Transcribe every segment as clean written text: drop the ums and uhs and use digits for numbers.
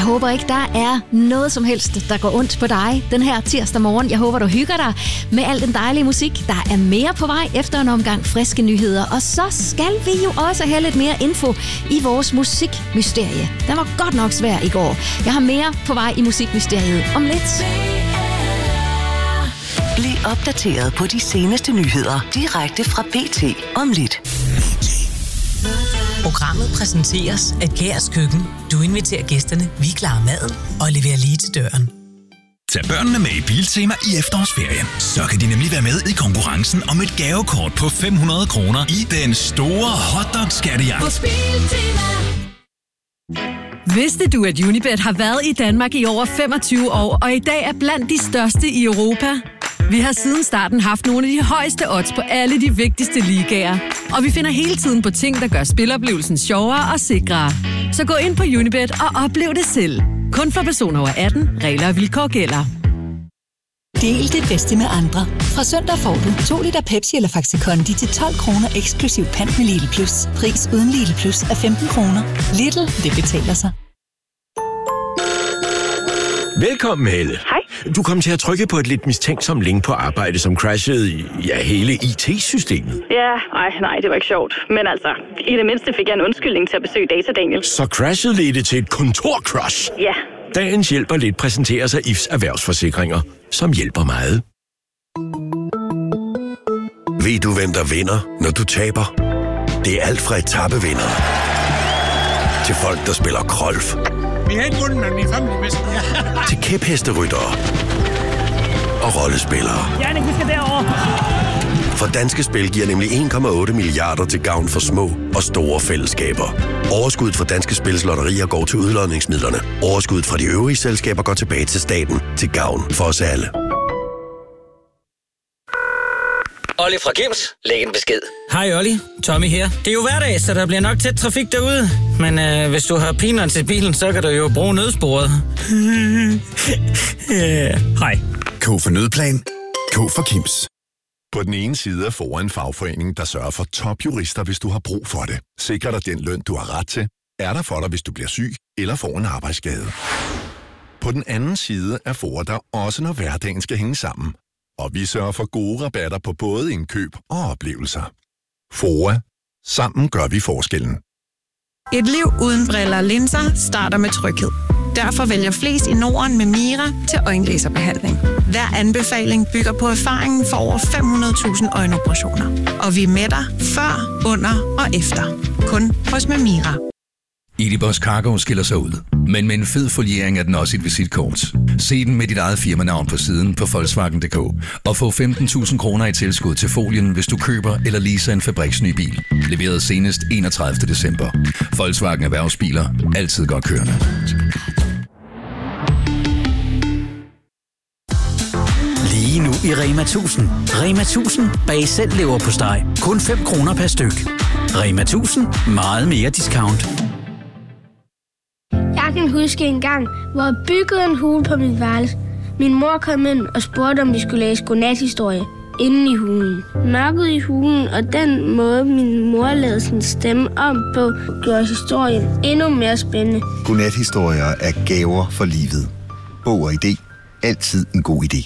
håber ikke, der er noget som helst, der går ondt på dig den her tirsdag morgen. Jeg håber, du hygger dig med al den dejlige musik. Der er mere på vej efter en omgang friske nyheder. Og så skal vi jo også have lidt mere info i vores musikmysterie. Den var godt nok svær i går. Jeg har mere på vej i musikmysteriet om lidt. Bliv opdateret på de seneste nyheder direkte fra BT om lidt. Programmet præsenteres af Kærs Køkken. Du inviterer gæsterne, vi klarer maden og leverer lige til døren. Tag børnene med i Biltema i efterårsferien. Så kan de nemlig være med i konkurrencen om et gavekort på 500 kroner i den store hotdog-skattejagt. Vidste du, at Unibet har været i Danmark i over 25 år, og i dag er blandt de største i Europa? Vi har siden starten haft nogle af de højeste odds på alle de vigtigste ligaer. Og vi finder hele tiden på ting, der gør spiloplevelsen sjovere og sikrere. Så gå ind på Unibet og oplev det selv. Kun for personer over 18, regler og vilkår gælder. Del det bedste med andre. Fra søndag får du 2 liter Pepsi eller Faxi Kondi til 12 kroner eksklusiv pant med Lidl Plus. Pris uden Lidl Plus er 15 kroner. Lidl, det betaler sig. Velkommen, Helle. Hej. Du kom til at trykke på et lidt mistænksomt link på arbejde, som crashede hele IT-systemet. Ja, nej, det var ikke sjovt. Men altså, i det mindste fik jeg en undskyldning til at besøge Data Daniel. Så crashet ledte til et kontorcrash? Ja. Dagens hjælper lidt præsenteres af IFS Erhvervsforsikringer, som hjælper meget. Ved du, hvem der vinder, når du taber? Det er alt fra etapevindere til folk, der spiller golf. Vi har ikke vundet, men vi er family bedst. Til kæphesteryttere og rollespillere. Jannik, vi skal derover. For Danske Spil giver nemlig 1,8 milliarder til gavn for små og store fællesskaber. Overskuddet fra Danske Spils lotterier går til udlodningsmidlerne. Overskuddet fra de øvrige selskaber går tilbage til staten til gavn for os alle. Olli fra Kims, læg en besked. Hej Olli, Tommy her. Det er jo hverdag, så der bliver nok tæt trafik derude. Men hvis du har pineren til bilen, så kan du jo bruge nødsporet. Hej. K for nødplan. K for Kims. På den ene side er FOA en fagforening, der sørger for topjurister, hvis du har brug for det. Sikrer dig den løn, du har ret til. Er der for dig, hvis du bliver syg eller får en arbejdsskade. På den anden side er FOA der også, når hverdagen skal hænge sammen. Og vi sørger for gode rabatter på både indkøb og oplevelser. FOA. Sammen gør vi forskellen. Et liv uden briller og linser starter med tryghed. Derfor vælger flest i Norden med Mira til øjenlaserbehandling. Hver anbefaling bygger på erfaringen for over 500.000 øjenoperationer. Og vi er med dig før, under og efter. Kun hos Mira. Edibus Cargo skiller sig ud, men med en fed foliering er den også et visitkort. Se den med dit eget firmanavn på siden på Volkswagen.dk og få 15.000 kroner i tilskud til folien, hvis du køber eller leaser en fabriksny bil. Leveret senest 31. december. Volkswagen Erhvervsbiler. Altid godt kørende. Lige nu i Rema 1000. Rema 1000 bag selv leverpostej. Kun 5 kroner per styk. Rema 1000. Meget mere discount. Jeg kan huske en gang, hvor jeg byggede en hule på mit værelse. Min mor kom ind og spurgte, om vi skulle læse godnathistorie inde i hulen. Mørket i hulen og den måde, min mor lavede sin stemme om på, gjorde historien endnu mere spændende. Godnathistorier er gaver for livet. Bog og idé. Altid en god idé.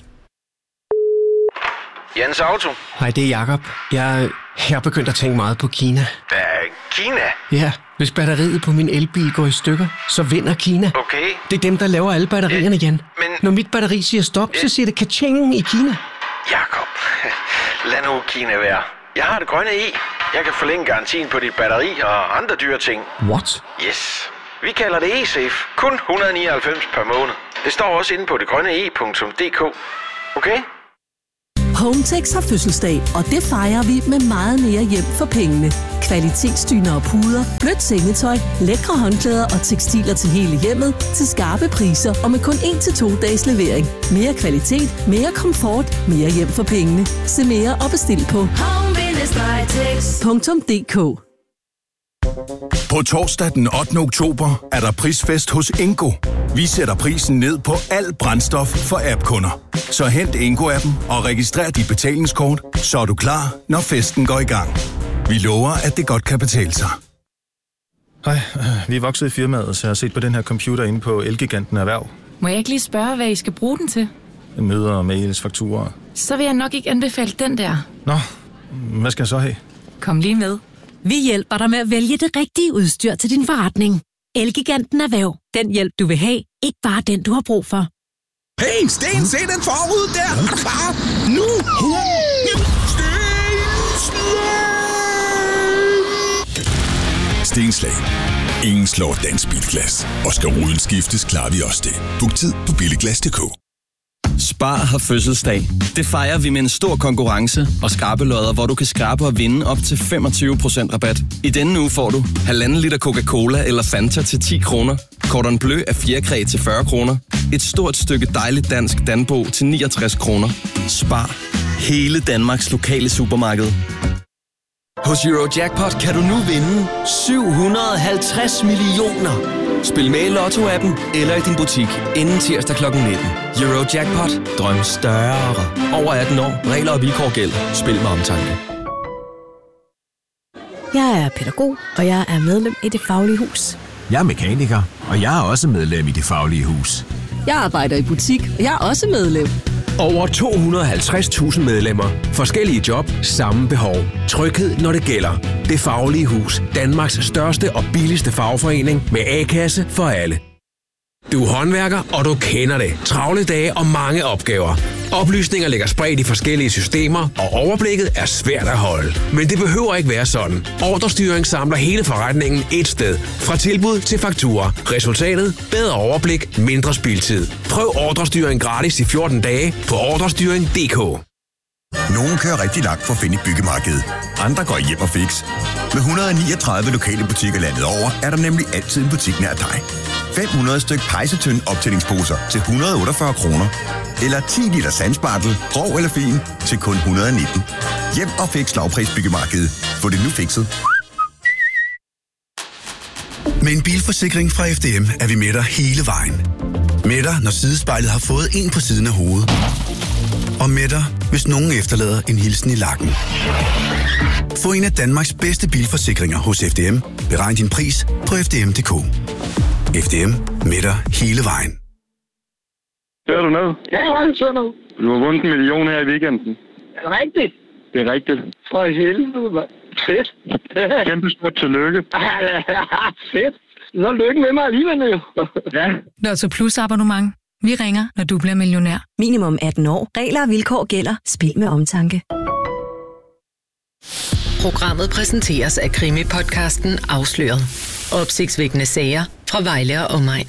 Jens Auto. Hej, det er Jakob. Jeg er begyndt at tænke meget på Kina. Kina? Ja, hvis batteriet på min elbil går i stykker, så vinder Kina. Okay. Det er dem, der laver alle batterierne, Jan. Men når mit batteri siger stop, så siger det ka-ching i Kina. Jakob, lad nu Kina være. Jeg har det grønne i. Jeg kan forlænge garantien på dit batteri og andre dyre ting. What? Yes. Vi kalder det eSafe. Kun 199 per måned. Det står også inde på detgrønnee.dk. Okay? Hometex har fødselsdag, og det fejrer vi med meget mere hjem for pengene. Kvalitetsdyner og puder, blødt sengetøj, lækre håndklæder og tekstiler til hele hjemmet til skarpe priser og med kun 1-2 dages levering. Mere kvalitet, mere komfort, mere hjem for pengene. Se mere og bestil på home-tex.dk. På torsdag den 8. oktober er der prisfest hos Ingo. Vi sætter prisen ned på al brændstof for app-kunder. Så hent Ingo-appen og registrer dit betalingskort, så er du klar, når festen går i gang. Vi lover, at det godt kan betale sig. Hej, vi er vokset i firmaet, så jeg har set på den her computer inde på Elgiganten Erhverv. Må jeg ikke lige spørge, hvad I skal bruge den til? Møder, mails, fakturer. Så vil jeg nok ikke anbefale den der. Nå, hvad skal jeg så have? Kom lige med. Vi hjælper dig med at vælge det rigtige udstyr til din forretning. Elgiganten Erhverv. Den hjælp, du vil have. Ikke bare den, du har brug for. Hey, Sten, se den forud der! Er du klar? Nu! Stenslag. Ingen slår dansk bilglas. Og skal ruden skiftes, klarer vi også det. Book tid på billiglas.dk. Spar har fødselsdag. Det fejrer vi med en stor konkurrence og skrabelodder, hvor du kan skrabe og vinde op til 25% rabat. I denne uge får du 1,5 liter Coca-Cola eller Fanta til 10 kroner. Cordon Bleu af fjerkræ til 40 kroner. Et stort stykke dejligt dansk Danbo til 69 kroner. Spar. Hele Danmarks lokale supermarked. Hos Eurojackpot kan du nu vinde 750 millioner. Spil med i Lotto-appen eller i din butik inden tirsdag kl. 19. Eurojackpot. Drøm større. Over 18 år. Regler og vilkår gælder. Spil med omtanke. Jeg er pædagog, og jeg er medlem i Det Faglige Hus. Jeg er mekaniker, og jeg er også medlem i Det Faglige Hus. Jeg arbejder i butik, og jeg er også medlem. Over 250.000 medlemmer. Forskellige job, samme behov. Tryghed, når det gælder. Det Faglige Hus. Danmarks største og billigste fagforening med A-kasse for alle. Du er håndværker, og du kender det. Travle dage og mange opgaver. Oplysninger ligger spredt i forskellige systemer, og overblikket er svært at holde. Men det behøver ikke være sådan. Ordrestyring samler hele forretningen et sted. Fra tilbud til fakturer. Resultatet? Bedre overblik, mindre spildtid. Prøv ordrestyring gratis i 14 dage på ordrestyring.dk. Nogle kører rigtig langt for at finde et byggemarked. Andre går hjem og fix. Med 139 lokale butikker landet over, er der nemlig altid en butik nær dig. 500 styk pejsetønd optællingsposer til 148 kroner. Eller 10 liter sandspartel, grov eller fin, til kun 119. Hjem og fix lavprisbyggemarkedet. Få det nu fikset. Med en bilforsikring fra FDM er vi med dig hele vejen. Med dig, når sidespejlet har fået en på siden af hovedet. Og med dig, hvis nogen efterlader en hilsen i lakken. Få en af Danmarks bedste bilforsikringer hos FDM. Beregn din pris på FDM.dk. FDM med dig hele vejen. Hører du noget? Ja, jeg hører noget. Du har vundet 1 million her i weekenden. Er det rigtigt? Det er rigtigt. For helvede, mand. Fedt. Kæmpe stort tillykke. Fedt. Så lykke med mig alligevel, jo. Ja. Lotto Plus abonnement. Vi ringer, når du bliver millionær. Minimum 18 år. Regler og vilkår gælder. Spil med omtanke. Programmet præsenteres af krimi-podcasten Afsløret. Opsigtsvækkende sager fra Vejle og omegn.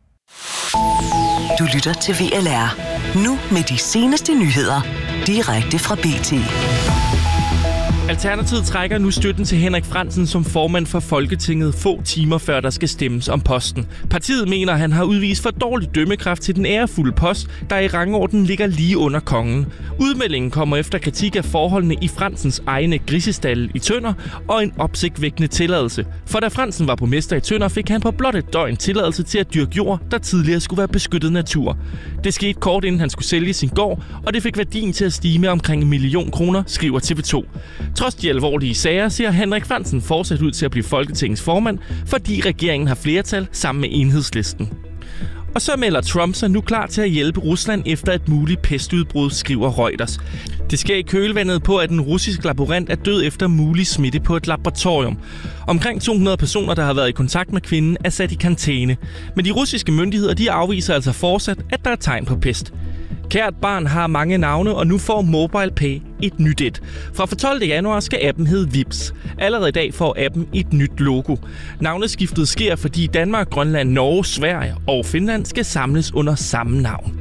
Du lytter til VLR. Nu med de seneste nyheder. Direkte fra BT. Alternativet trækker nu støtten til Henrik Frandsen som formand for Folketinget få timer før der skal stemmes om posten. Partiet mener, at han har udvist for dårlig dømmekraft til den ærefulde post, der i rangorden ligger lige under kongen. Udmeldingen kommer efter kritik af forholdene i Frandsens egne grisestalle i Tønder og en opsigtvækkende tilladelse. For da Frandsen var borgmester i Tønder, fik han på blot et døgn tilladelse til at dyrke jord, der tidligere skulle være beskyttet natur. Det skete kort inden han skulle sælge sin gård, og det fik værdien til at stige med omkring 1 million kroner, skriver TV2. Trods de alvorlige sager ser Henrik Frandsen fortsat ud til at blive Folketingets formand, fordi regeringen har flertal sammen med Enhedslisten. Og så melder Trump sig nu klar til at hjælpe Rusland efter et muligt pestudbrud, skriver Reuters. Det sker i kølvandet på, at en russisk laborant er død efter mulig smitte på et laboratorium. Omkring 200 personer, der har været i kontakt med kvinden, er sat i karantæne. Men de russiske myndigheder de afviser altså fortsat, at der er tegn på pest. Kært barn har mange navne, og nu får MobilePay et nyt et. Fra 12. januar skal appen hedde Vips. Allerede i dag får appen et nyt logo. Navneskiftet sker, fordi Danmark, Grønland, Norge, Sverige og Finland skal samles under samme navn.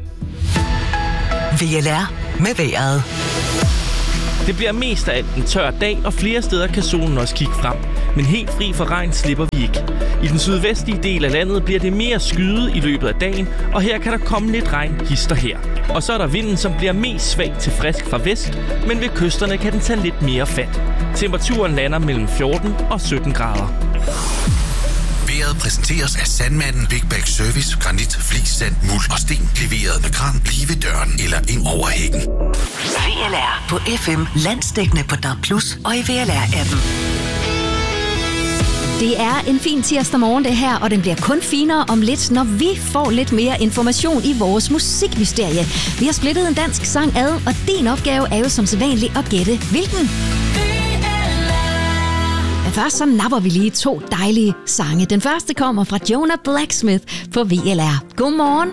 VLR med vejret. Det bliver mest af alt en tør dag, og flere steder kan solen også kigge frem. Men helt fri for regn slipper vi ikke. I den sydvestlige del af landet bliver det mere skyet i løbet af dagen, og her kan der komme lidt regn hister her. Og så er der vinden, som bliver mest svag til frisk fra vest, men ved kysterne kan den tage lidt mere fat. Temperaturen lander mellem 14 og 17 grader. Vejret præsenteres af Sandmanden Big Bag Service, granit, flis, sand, muld og sten. Leveret med kran lige ved døren eller ind over hækken. VLR på FM, landsdækkende på DAB+ og i VLR-appen. Det er en fin tirsdag morgen det her, og den bliver kun finere om lidt, når vi får lidt mere information i vores musikmysterie. Vi har splittet en dansk sang ad, og din opgave er jo som sædvanligt at gætte, hvilken. Men først så napper vi lige 2 dejlige sange. Den første kommer fra Jonah Blacksmith på VLR. Godmorgen.